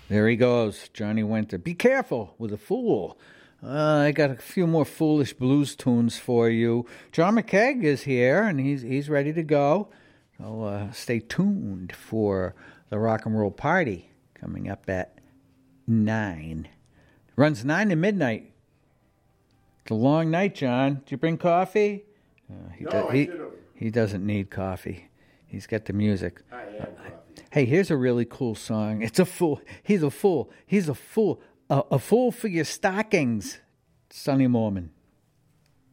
There he goes, Johnny Winter. Be careful with a fool. I got a few more foolish blues tunes for you. John McKeag is here, and he's ready to go. So stay tuned for the Rock and Roll Party coming up at 9. Runs 9 to midnight. It's a long night, John. Did you bring coffee? He doesn't need coffee. He's got the music. I have coffee. Hey, here's a really cool song. It's a fool. He's a fool. He's a fool. A fool for your stockings, Sonny Mormon.